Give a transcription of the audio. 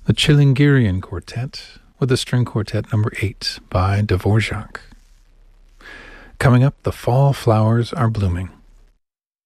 the Chilingirian Quartet with the String Quartet number 8 by Dvorak. Coming up, The Fall Flowers Are Blooming.